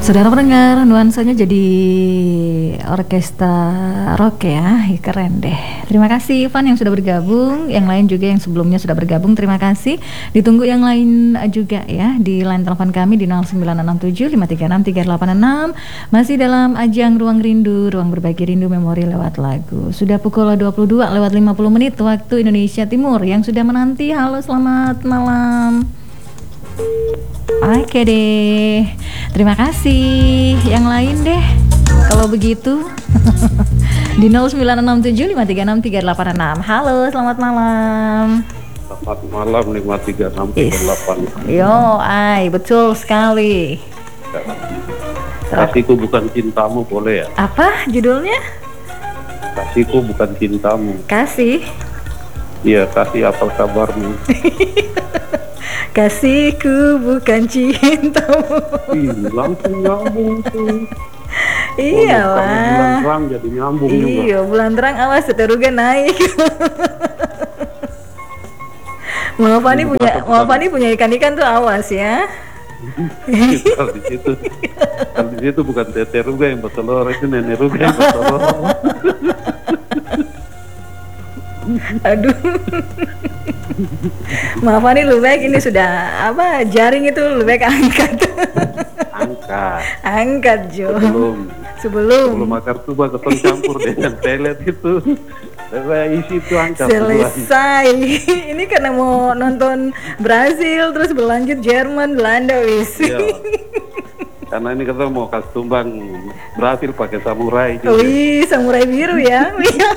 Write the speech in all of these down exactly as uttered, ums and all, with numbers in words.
Saudara pendengar, nuansanya jadi orkestra rock ya, keren deh. Terima kasih Ivan yang sudah bergabung, yang lain juga yang sebelumnya sudah bergabung, terima kasih. Ditunggu yang lain juga ya, di line telepon kami di nol sembilan enam tujuh lima tiga enam tiga delapan enam. Masih dalam ajang Ruang Rindu, ruang berbagi rindu memori lewat lagu. Sudah pukul dua puluh dua lewat lima puluh menit waktu Indonesia Timur. Yang sudah menanti, halo selamat malam. Oke deh, terima kasih. Yang lain deh, kalau begitu di nol sembilan enam tujuh lima tiga enam tiga delapan enam. Halo, selamat malam. Selamat malam lima tiga enam tiga delapan. Yo, ay, betul sekali. Kasihku bukan cintamu, boleh ya? Apa judulnya? Kasihku bukan cintamu. Kasih. Iya, kasih, apa kabarmu? Kasihku bukan cintamu. Ih, langsung nyambung tuh. Iyalah. Oh, bulan terang jadi nyambung iya, juga. Iya, bulan terang awas seteruga naik. Mau Fani punya, mau Fani punya ikan-ikan tuh awas ya. Kalau di situ, kalau di situ bukan tete ruga yang bertelur, itu nenek ruga yang bertelur. Aduh. Maaf nih, lu baik ini sudah apa jaring itu lu baik angkat. Angkat. Angkat Jo. Sebelum Sebelum. sebelum akar tuba ketong campur dengan pelet itu, saya isi itu angkat. Selesai. Ini karena mau nonton Brasil terus berlanjut Jerman, Belanda wis. Iya. Karena ini kita mau kasih tumbang Brasil pakai samurai. Wih, samurai biru ya.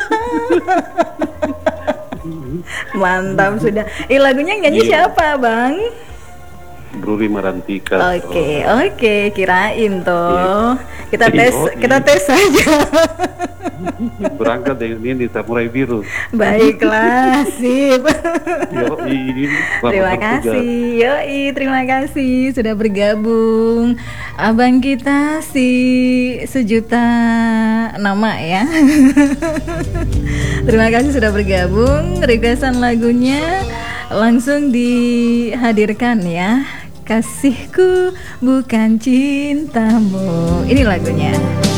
Mantap sudah. Eh lagunya yang nyanyi iya. siapa Bang? Bruri Marantika. Oke, okay, oke, okay. Kirain toh. Iya. Kita tes, iya. kita tes saja. Berangkat dengan ini samurai biru. Baiklah, sip. Yoi, terima kasih, yoi, terima kasih sudah bergabung. Abang kita si sejuta nama ya. Terima kasih sudah bergabung. Requestan lagunya langsung dihadirkan ya. Kasihku bukan cintamu. Ini lagunya.